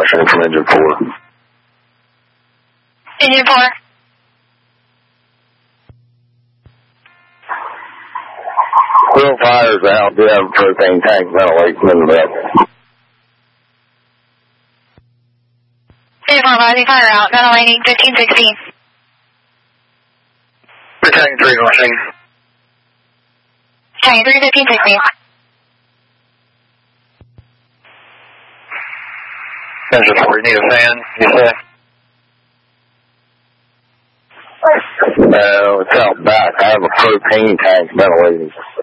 question from engine 4. Engine 4. Wheel fires out. Do you have propane tank ventilation in the back? Engine 4, rising fire out. Ventilating 1516. Tank 3 launching. Tank 3, 1516. Engine 4, you need a fan, you say? No, it's out back. I have a propane tank ventilating.